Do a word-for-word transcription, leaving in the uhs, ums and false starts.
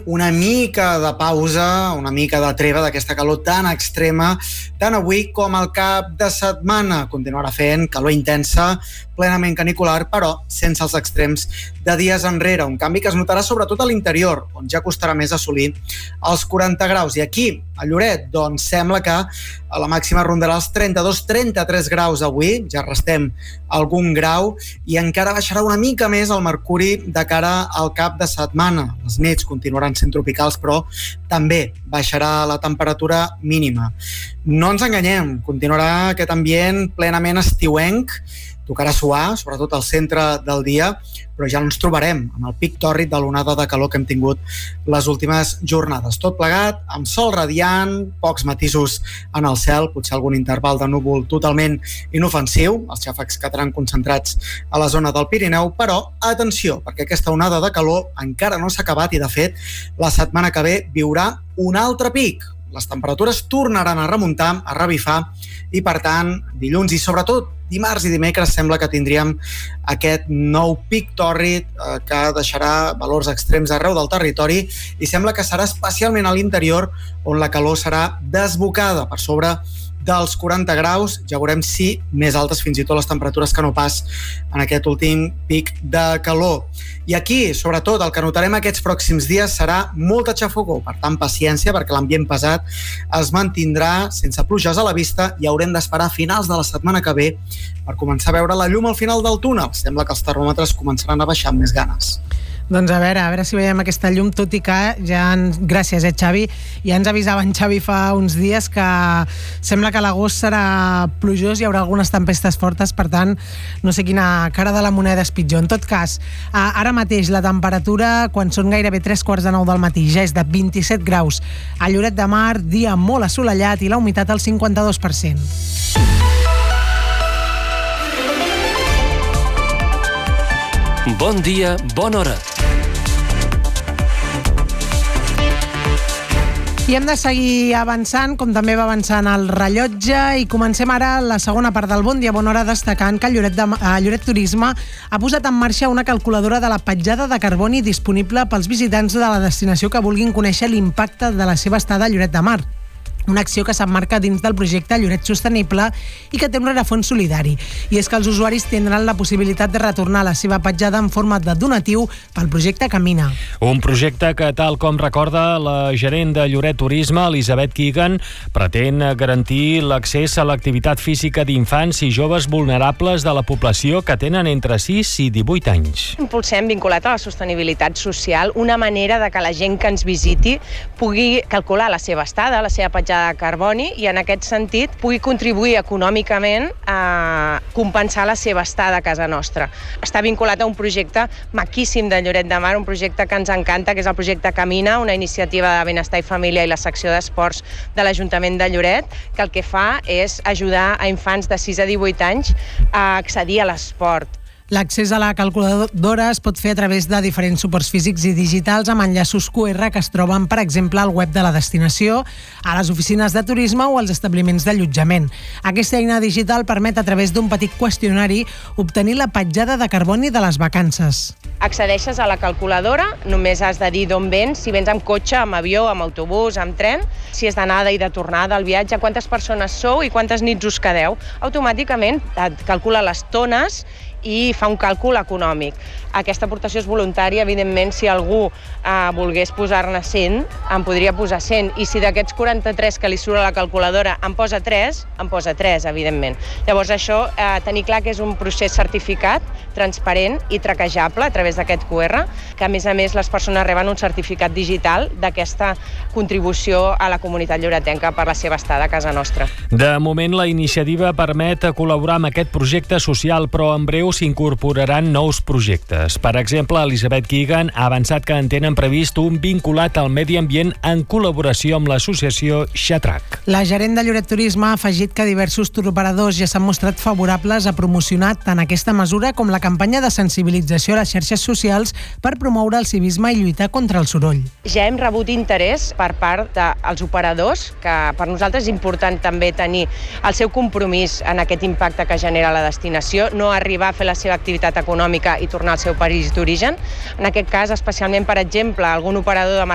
una mica de pausa, una mica de treva d'aquesta calor tan extrema, tant avui com al cap de setmana. Continuarà fent calor intensa, plenament canicular, però sense els extrems de dies enrere. Un canvi que es notarà sobretot a l'interior, on ja costarà més assolir els quaranta graus. I aquí, a Lloret, doncs sembla que a la màxima rondarà els trenta-dos trenta-tres graus avui, ja restem algun grau, i encara baixarà una mica més el mercuri de cara al cap de setmana. Les nits continuaran sent tropicals, però també baixarà la temperatura mínima. No ens enganyem, continuarà aquest ambient plenament estiuenc, tocarà suar, sobretot al centre del dia, però ja no ens trobarem amb el pic tòrrid de l'onada de calor que hem tingut les últimes jornades. Tot plegat, amb sol radiant, pocs matisos en el cel, potser algun interval de núvol totalment inofensiu, els xàfecs quedaran concentrats a la zona del Pirineu, però atenció, perquè aquesta onada de calor encara no s'ha acabat i, de fet, la setmana que ve viurà un altre pic. Les temperatures tornaran a remuntar, a revifar, i per tant, dilluns i sobretot dimarts i dimecres sembla que tindríem aquest nou pic tòrrid eh, que deixarà valors extrems arreu del territori i sembla que serà especialment a l'interior on la calor serà desbocada per sobre dels quaranta graus. Ja veurem si més altes fins i tot les temperatures que no pas en aquest últim pic de calor. I aquí, sobretot, el que notarem aquests pròxims dies serà molta xafogor. Per tant, paciència, perquè l'ambient pesat es mantindrà sense pluges a la vista i haurem d'esperar a finals de la setmana que ve per començar a veure la llum al final del túnel. Sembla que els termòmetres començaran a baixar amb més ganes. Doncs a veure, a veure si veiem aquesta llum, tot i que ja... Ens... Gràcies, eh, Xavi? Ja ens avisava en Xavi fa uns dies que sembla que l'agost serà plujós, hi haurà algunes tempestes fortes, per tant, no sé quina cara de la moneda és pitjor. En tot cas, ara mateix la temperatura, quan són gairebé tres quarts de nou del matí, ja és de vint-i-set graus. A Lloret de Mar, dia molt assolellat i la humitat al cinquanta-dos per cent. Bon dia, bona hora. I hem de seguir avançant, com també va avançant el rellotge, i comencem ara la segona part del Bon Dia, Bona Hora, destacant que Lloret, de, Lloret Turisme ha posat en marxa una calculadora de la petjada de carboni disponible pels visitants de la destinació que vulguin conèixer l'impacte de la seva estada a Lloret de Mar. Una acció que s'emmarca dins del projecte Lloret Sostenible i que té un rerefons solidari. I és que els usuaris tindran la possibilitat de retornar la seva petjada en forma de donatiu pel projecte Camina. Un projecte que, tal com recorda la gerent de Lloret Turisme, Elisabet Keegan, pretén garantir l'accés a l'activitat física d'infants i joves vulnerables de la població que tenen entre sis i divuit anys. Impulsem, vinculat a la sostenibilitat social, una manera de que la gent que ens visiti pugui calcular la seva estada, la seva petjada de carboni, i en aquest sentit pugui contribuir econòmicament a compensar la seva estada a casa nostra. Està vinculat a un projecte maquíssim de Lloret de Mar, un projecte que ens encanta, que és el projecte Camina, una iniciativa de benestar i família i la secció d'esports de l'Ajuntament de Lloret, que el que fa és ajudar a infants de sis a divuit anys a accedir a l'esport. L'accés a la calculadora es pot fer a través de diferents suports físics i digitals amb enllaços Q R que es troben, per exemple, al web de la destinació, a les oficines de turisme o als establiments d'allotjament. Aquesta eina digital permet, a través d'un petit qüestionari, obtenir la petjada de carboni de les vacances. Accedeixes a la calculadora, només has de dir d'on vens, si vens amb cotxe, amb avió, amb autobús, amb tren, si és d'anada i de tornada al viatge, quantes persones sou i quantes nits us quedeu. Automàticament et calcula les tones i fa un càlcul econòmic. Aquesta aportació és voluntària, evidentment, si algú eh, volgués posar-ne cent, em podria posar cent, i si d'aquests quaranta-tres que li surt a la calculadora em posa tres, em posa tres, evidentment. Llavors això, eh, tenir clar que és un procés certificat, transparent i traquejable a través d'aquest Q R, que a més a més les persones reben un certificat digital d'aquesta contribució a la comunitat lloretenca per la seva estada a casa nostra. De moment, la iniciativa permet col·laborar amb aquest projecte social, però en breu s'incorporaran nous projectes. Per exemple, Elisabet Keegan ha avançat que en tenen previst un vinculat al medi ambient en col·laboració amb l'associació Xatrac. La gerent de Lloret Turisme ha afegit que diversos turoperadors ja s'han mostrat favorables a promocionar tant aquesta mesura com la campanya de sensibilització a les xarxes socials per promoure el civisme i lluitar contra el soroll. Ja hem rebut interès per part dels operadors, que per nosaltres és important també tenir el seu compromís en aquest impacte que genera la destinació, no arribar a fer la seva activitat econòmica i tornar al seu país d'origen. En aquest cas, especialment, per exemple, algun operador de